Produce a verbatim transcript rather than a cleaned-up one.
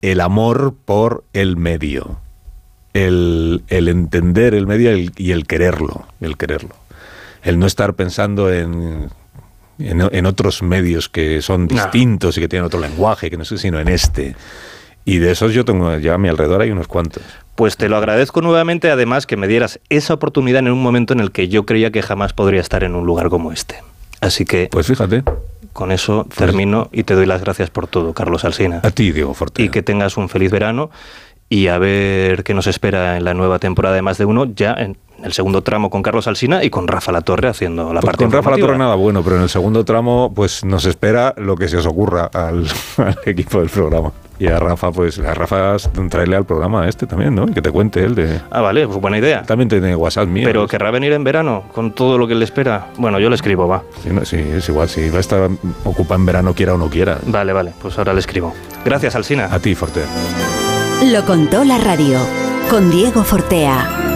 el amor por el medio, el, el entender el medio el, y el quererlo, el quererlo, el no estar pensando en, en, en otros medios que son distintos no. y que tienen otro lenguaje, que no sé, sino en este. Y de esos yo tengo, ya a mi alrededor hay unos cuantos. Pues te lo agradezco nuevamente, además que me dieras esa oportunidad en un momento en el que yo creía que jamás podría estar en un lugar como este. Así que... Pues fíjate. Con eso pues, termino y te doy las gracias por todo, Carlos Alsina. A ti, Diego Fortea. Y que tengas un feliz verano y a ver qué nos espera en la nueva temporada de Más de Uno, ya en el segundo tramo con Carlos Alsina y con Rafa Latorre haciendo la pues parte con Rafa informativa. Latorre nada bueno, pero en el segundo tramo pues nos espera lo que se os ocurra al, al equipo del programa. Y a Rafa, pues a Rafa traerle al programa este también, ¿no? Y que te cuente él de... Ah, vale, pues buena idea. También tiene WhatsApp mío. Pero querrá venir en verano con todo lo que le espera. Bueno, yo le escribo, va. Sí, no, sí es igual, si va a estar ocupada en verano, quiera o no quiera. Vale, vale, pues ahora le escribo. Gracias, Alsina. A ti, Fortea. Lo contó la radio, con Diego Fortea.